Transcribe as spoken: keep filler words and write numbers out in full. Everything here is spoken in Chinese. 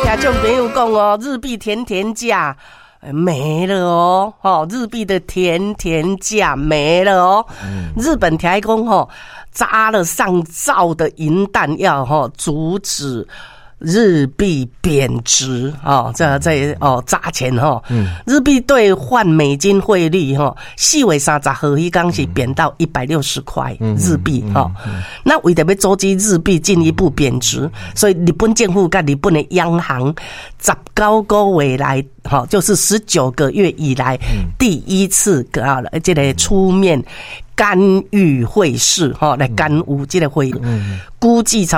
听众朋友讲哦，日币甜甜价没了哦，哦，日币的甜甜价没了哦。嗯、日本台工吼扎了上兆的银弹药吼，阻止日币贬值哦，这这哦砸钱哈，嗯，日币兑换美金汇率哈，四月三十号迄天是贬到一百六十块日币哈。那为着要阻止日币进一步贬值，所以日本政府跟日本的央行十九个月来，哈，就是十九个月以来第一次啊，这个出面干预汇市哈，来干预这个汇，估计